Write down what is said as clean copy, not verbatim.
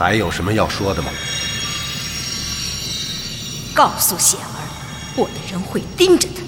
还有什么要说的吗？ 告诉显儿，我的人会盯着他。